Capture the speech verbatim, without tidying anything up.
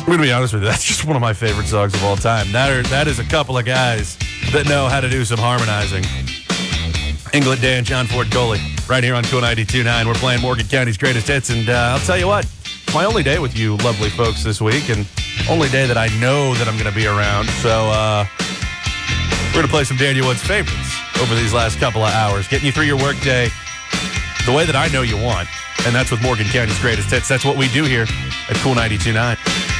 I'm going to be honest with you. That's just one of my favorite songs of all time. That, are, that is a couple of guys that know how to do some harmonizing. England Dan, John Ford Coley, right here on Cool ninety-two point nine. We're playing Morgan County's greatest hits, and uh, I'll tell you what, it's my only day with you lovely folks this week, and only day that I know that I'm going to be around. So uh, we're going to play some Daniel Wood's favorites over these last couple of hours, getting you through your workday the way that I know you want, and that's with Morgan County's greatest hits. That's what we do here at Cool ninety-two point nine.